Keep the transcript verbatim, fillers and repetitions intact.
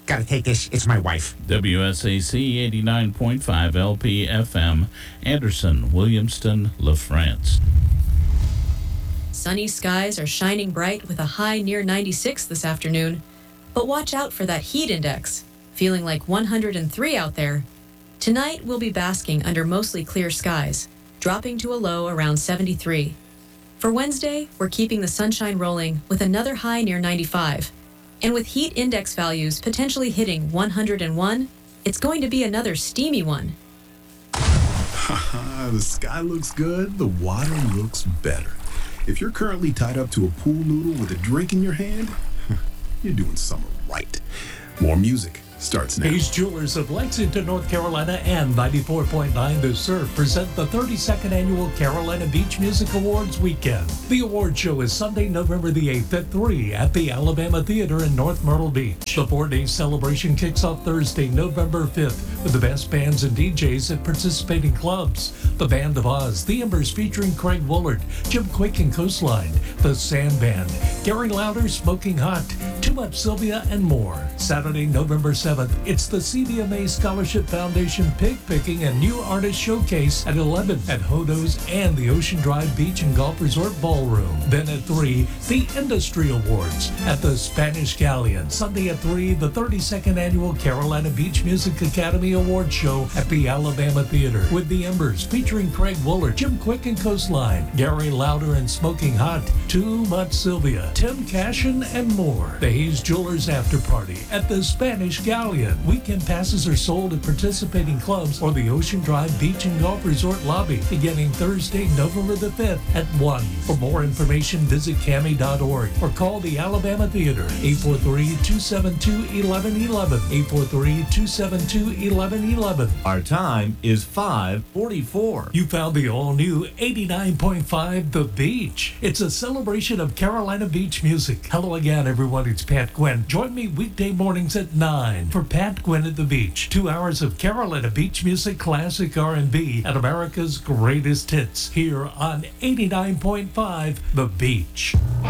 Gotta take this. It's my wife. W S A C eighty-nine point five L P F M, Anderson, Williamston, LaFrance. Sunny skies are shining bright with a high near ninety-six this afternoon. But watch out for that heat index, feeling like one hundred three out there. Tonight, we'll be basking under mostly clear skies, dropping to a low around seventy-three. For Wednesday, we're keeping the sunshine rolling with another high near ninety-five. And with heat index values potentially hitting one hundred one, it's going to be another steamy one. The sky looks good, the water looks better. If you're currently tied up to a pool noodle with a drink in your hand, you're doing summer right. More music starts now. Hayes Jewelers of Lexington, North Carolina and ninety-four point nine The Surf present the thirty-second Annual Carolina Beach Music Awards Weekend. The award show is Sunday, November the eighth at three at the Alabama Theater in North Myrtle Beach. The four-day celebration kicks off Thursday, November fifth with the best bands and D Js at participating clubs. The Band of Oz, The Embers featuring Craig Woolard, Jim Quick and Coastline, The Sand Band, Gary Lauder, Smoking Hot, Too Much Sylvia, and more. Saturday, November seventh, it's the C D M A Scholarship Foundation Pig Picking and New Artist Showcase at eleven at Hodo's and the Ocean Drive Beach and Golf Resort Ballroom. Then at three, the Industry Awards at the Spanish Galleon. Sunday at three, the thirty-second Annual Carolina Beach Music Academy Award Show at the Alabama Theater with The Embers featuring Craig Woolard, Jim Quick and Coastline, Gary Lauder and Smoking Hot, Too Much Sylvia, Tim Cashin, and more. The Hayes Jewelers After Party at the Spanish Galleon. Weekend passes are sold at participating clubs or the Ocean Drive Beach and Golf Resort lobby beginning Thursday, November the fifth at one. For more information, visit cami dot org or call the Alabama Theater, eight four three, two seven two, one one one one, eight four three, two seven two, one one one one. Our time is five forty-four. You found the all-new eighty-nine point five The Beach. It's a celebration of Carolina beach music. Hello again, everyone. It's Pat Gwynn. Join me weekday mornings at nine for Pat Gwynn at the Beach. Two hours of Carolina beach music, classic R and B, and America's greatest hits here on eighty-nine point five The Beach.